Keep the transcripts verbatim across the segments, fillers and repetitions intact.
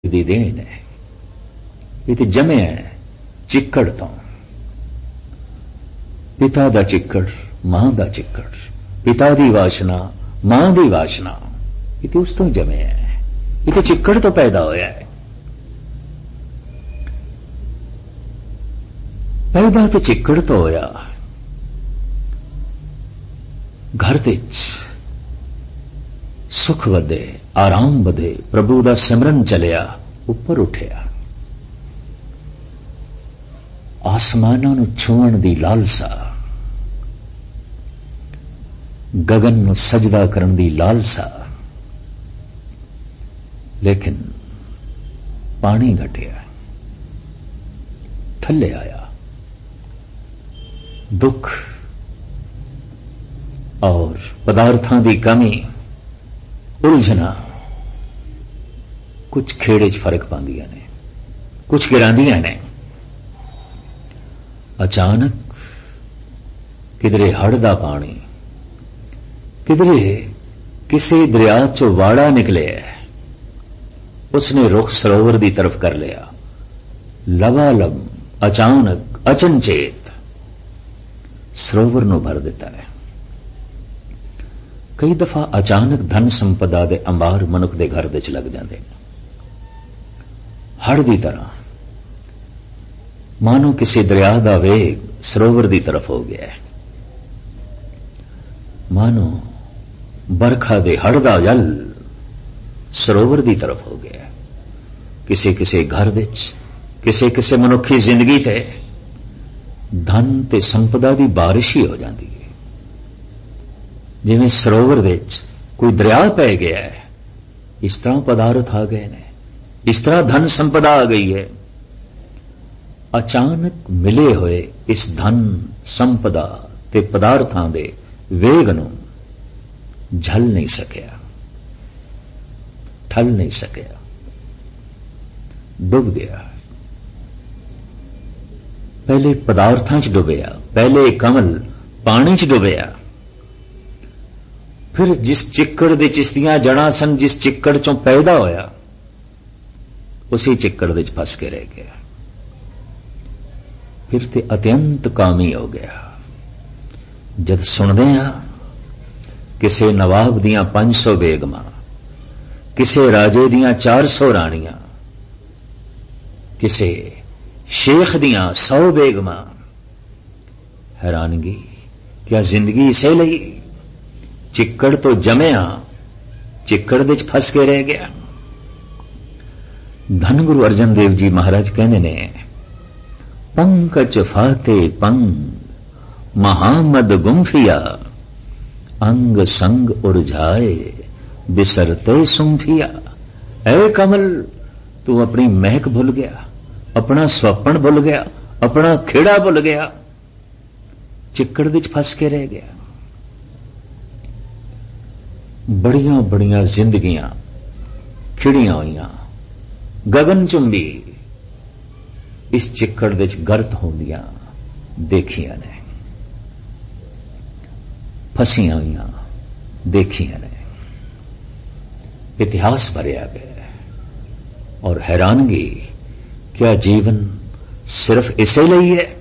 ਦੀ ਦੇਣ ਹੈ। ਇਹ ਤੇ ਜਮਿਆ ਹੈ ਚਿੱਕੜ ਤੋਂ, ਪਿਤਾ ਦਾ ਚਿੱਕੜ, ਮਾਂ ਦਾ ਚਿੱਕੜ, ਪਿਤਾ ਦੀ ਵਾਸ਼ਨਾ, ਮਾਂ ਦੀ ਵਾਸ਼ਨਾ, ਇਹ ਤੇ ਉਸ ਤੋਂ ਜਮਿਆ ਹੈ। ਇਹ ਤੇ ਚਿੱਕੜ ਤੋਂ ਪੈਦਾ ਹੋਇਆ ਹੈ। ਪੈਦਾ ਤੇ ਚਿੱਕੜ ਤੋਂ ਹੋਇਆ। ਘਰ ਵਿੱਚ ਸੁਖ ਵਧੇ, ਆਰਾਮ ਵਧੇ, ਪ੍ਰਭੂ ਦਾ ਸਿਮਰਨ ਚਲਿਆ, ਉੱਪਰ ਉੱਠਿਆ, ਆਸਮਾਨਾਂ ਨੂੰ ਛੂਹਣ ਦੀ ਲਾਲਸਾ, ਗਗਨ ਨੂੰ ਸਜਦਾ ਕਰਨ ਦੀ ਲਾਲਸਾ, ਲੇਕਿਨ ਪਾਣੀ ਘਟਿਆ, ਥੱਲੇ ਆਇਆ। ਦੁੱਖ ਔਰ ਪਦਾਰਥਾਂ ਦੀ ਕਮੀ, ਉਲਝਣਾ ਕੁਝ ਖੇੜੇ 'ਚ ਫਰਕ ਪਾਉਂਦੀਆਂ ਨੇ, ਕੁਝ ਗਿਰਾਉਂਦੀਆਂ ਨੇ। ਅਚਾਨਕ ਕਿਧਰੇ ਹੜ੍ਹ ਦਾ ਪਾਣੀ, ਕਿਧਰੇ ਕਿਸੇ ਦਰਿਆ 'ਚੋਂ ਵਾੜਾ ਨਿਕਲਿਆ, ਉਸਨੇ ਰੁਖ ਸਰੋਵਰ ਦੀ ਤਰਫ ਕਰ ਲਿਆ। ਲਬਾਲਬ ਅਚਾਨਕ ਅਚਨਚੇਤ ਸਰੋਵਰ ਨੂੰ ਭਰ ਦਿੱਤਾ ਹੈ। ਕਈ ਦਫਾ ਅਚਾਨਕ ਧਨ ਸੰਪਦਾ ਦੇ ਅੰਬਾਰ ਮਨੁੱਖ ਦੇ ਘਰ ਵਿੱਚ ਲੱਗ ਜਾਂਦੇ ਨੇ, ਹੜ੍ਹ ਦੀ ਤਰ੍ਹਾਂ, ਮਾਨੋ ਕਿਸੇ ਦਰਿਆ ਦਾ ਵੇਗ ਸਰੋਵਰ ਦੀ ਤਰਫ ਹੋ ਗਿਆ ਹੈ, ਮਾਨੋ ਬਰਖਾ ਦੇ ਹੜ੍ਹ ਦਾ ਜਲ ਸਰੋਵਰ ਦੀ ਤਰਫ ਹੋ ਗਿਆ। ਕਿਸੇ ਕਿਸੇ ਘਰ ਵਿੱਚ, ਕਿਸੇ ਕਿਸੇ ਮਨੁੱਖੀ ਜ਼ਿੰਦਗੀ ਤੇ ਧਨ ਤੇ ਸੰਪਦਾ ਦੀ ਬਾਰਿਸ਼ ਹੀ ਹੋ ਜਾਂਦੀ ਹੈ। ਜਿਵੇਂ ਸਰੋਵਰ ਵਿੱਚ ਕੋਈ ਦਰਿਆ ਪੈ ਗਿਆ ਹੈ, ਇਸ ਤਰ੍ਹਾਂ ਪਦਾਰਥ ਆ ਗਏ ਨੇ, ਇਸ ਤਰ੍ਹਾਂ ਧਨ ਸੰਪਦਾ ਆ ਗਈ ਹੈ। ਅਚਾਨਕ ਮਿਲੇ ਹੋਏ ਇਸ ਧਨ ਸੰਪਦਾ ਤੇ ਪਦਾਰਥਾਂ ਦੇ ਵੇਗ ਨੂੰ ਝੱਲ ਨਹੀਂ ਸਕਿਆ, ਠੱਲ ਨਹੀਂ ਸਕਿਆ, ਡੁੱਬ ਗਿਆ। ਪਹਿਲੇ ਪਦਾਰਥਾਂ 'ਚ ਡੁੱਬਿਆ, ਪਹਿਲੇ ਕਮਲ ਪਾਣੀ 'ਚ ਡੁੱਬਿਆ, ਫਿਰ ਜਿਸ ਚਿੱਕੜ ਦੇ ਜਿਸਦੀਆਂ ਜੜਾਂ ਸਨ, ਜਿਸ ਚਿੱਕੜ 'ਚੋਂ ਪੈਦਾ ਹੋਇਆ, ਉਸੇ ਚਿੱਕੜ ਵਿੱਚ ਫਸ ਕੇ ਰਹਿ ਗਿਆ। ਫਿਰ ਤੇ ਅਤਿਅੰਤ ਕਾਮੀ ਹੋ ਗਿਆ। ਜਦ ਸੁਣਦੇ ਹਾਂ ਕਿਸੇ ਨਵਾਬ ਦੀਆਂ ਪੰਜ ਸੌ ਬੇਗਮਾਂ, ਕਿਸੇ ਰਾਜੇ ਦੀਆਂ ਚਾਰ ਸੌ ਰਾਣੀਆਂ, ਕਿਸੇ ਸ਼ੇਖ ਦੀਆਂ ਸੌ ਬੇਗਮਾਂ, ਹੈਰਾਨਗੀ, ਕਿਆ ਜ਼ਿੰਦਗੀ ਇਸੇ ਲਈ? ਚਿੱਕੜ ਤੋਂ ਜਮਿਆ, ਚਿੱਕੜ ਵਿੱਚ ਫਸ ਕੇ ਰਹਿ ਗਿਆ। ਧੰਨ ਗੁਰੂ ਅਰਜਨ ਦੇਵ ਜੀ ਮਹਾਰਾਜ ਕਹਿੰਦੇ ਨੇ, ਪੰਕਜ ਫਾਤੇ ਪੰਗ ਮਹਾਮਦ ਗੁੰਫਿਆ, ਅੰਗ ਸੰਗ ਉਰਝਾਏ ਬਿਸਰਤੇ ਸੁੰਫਿਆ। ਐ ਕਮਲ, ਤੂੰ ਆਪਣੀ ਮਹਿਕ ਭੁੱਲ ਗਿਆ, ਆਪਣਾ ਸੁਪਨ ਭੁੱਲ ਗਿਆ, ਆਪਣਾ ਖੇੜਾ ਭੁੱਲ ਗਿਆ, ਚਿੱਕੜ ਵਿੱਚ ਫਸ ਕੇ ਰਹਿ ਗਿਆ। ਬੜੀਆਂ ਬੜੀਆਂ ਜ਼ਿੰਦਗੀਆਂ ਖਿੜੀਆਂ ਹੋਈਆਂ, ਗਗਨ ਚੁੰਬੀ, ਇਸ ਚਿੱਕੜ ਵਿੱਚ ਗਰਤ ਹੁੰਦੀਆਂ ਦੇਖੀਆਂ ਨੇ, ਫਸੀਆਂ ਹੋਈਆਂ ਦੇਖੀਆਂ ਨੇ। ਇਤਿਹਾਸ ਭਰਿਆ ਗਿਆ। ਔਰ ਹੈਰਾਨਗੀ, ਕਿਆ ਜੀਵਨ ਸਿਰਫ ਇਸੇ ਲਈ ਹੈ?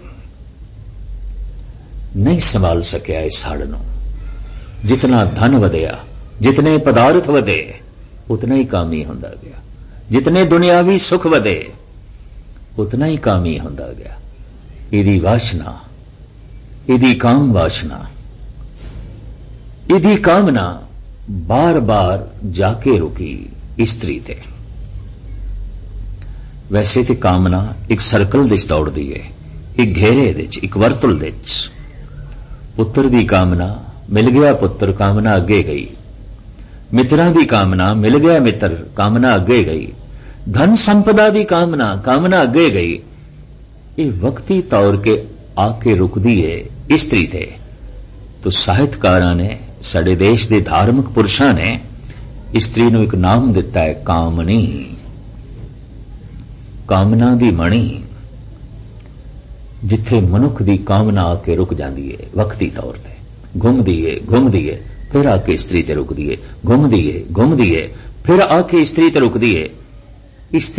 ਨਹੀਂ ਸੰਭਾਲ ਸਕਿਆ ਇਸ ਹੜ੍ਹ ਨੂੰ। ਜਿਤਨਾ ਧਨ ਵਧਿਆ, ਜਿਤਨੇ ਪਦਾਰਥ ਵਧੇ, ਉਤਨਾ ਹੀ ਕਾਮੀ ਹੁੰਦਾ ਗਿਆ। ਜਿਤਨੇ ਦੁਨਿਆਵੀ ਸੁਖ ਵਧੇ, ਉਤਨਾ ਹੀ ਕਾਮੀ ਹੁੰਦਾ ਗਿਆ। ਇਹਦੀ ਵਾਸ਼ਨਾ, ਇਹਦੀ ਕਾਮ ਵਾਸ਼ਨਾ, ਇਹਦੀ ਕਾਮਨਾ ਬਾਰ-ਬਾਰ ਜਾ ਕੇ ਰੁਕੀ ਇਸਤਰੀ ਤੇ। ਵੈਸੇ ਤੇ ਕਾਮਨਾ ਇੱਕ ਸਰਕਲ ਵਿੱਚ ਦੌੜਦੀ ਹੈ, ਇੱਕ ਘੇਰੇ ਵਿੱਚ, ਇੱਕ ਵਰਤੁਲ ਵਿੱਚ। ਪੁੱਤਰ ਦੀ ਕਾਮਨਾ, ਮਿਲ ਗਿਆ ਪੁੱਤਰ, ਕਾਮਨਾ ਅੱਗੇ ਗਈ। ਮਿੱਤਰਾਂ ਦੀ ਕਾਮਨਾ, ਮਿਲ ਗਿਆ ਮਿੱਤਰ, ਕਾਮਨਾ ਅੱਗੇ ਗਈ। ਧਨ ਸੰਪਦਾ ਦੀ ਕਾਮਨਾ, ਕਾਮਨਾ ਅੱਗੇ ਗਈ। ਇਹ ਵਕਤੀ ਤੌਰ ਕੇ ਆ ਕੇ ਰੁਕਦੀ ਹੈ ਇਸਤਰੀ ਤੇ। ਤੋ ਸਾਹਿਤਕਾਰਾਂ ਨੇ, ਸਾਡੇ ਦੇਸ਼ ਦੇ ਧਾਰਮਿਕ ਪੁਰਸ਼ਾਂ ਨੇ ਇਸਤਰੀ ਨੂੰ ਇੱਕ ਨਾਮ ਦਿੱਤਾ ਹੈ, ਕਾਮਨੀ। ਕਾਮਨਾ ਦੀ ਮਣੀ, ਜਿੱਥੇ ਮਨੁੱਖ ਦੀ ਕਾਮਨਾ ਆ ਕੇ ਰੁਕ ਜਾਂਦੀ ਹੈ ਵਕਤੀ ਤੌਰ ਤੇ, ਘੁੰਮਦੀ ਹੈ ਘੁੰਮਦੀ ਹੈ, ਫਿਰ ਆ ਕੇ ਇਸਤਰੀ ਤੇ ਰੁਕਦੀ ਹੈ, ਘੁੰਮਦੀ ਹੈ ਘੁੰਮਦੀ ਹੈ, ਫਿਰ ਆ ਕੇ ਇਸਤਰੀ ਤੇ ਰੁਕਦੀ ਹੈ। ਇਸਤਰੀ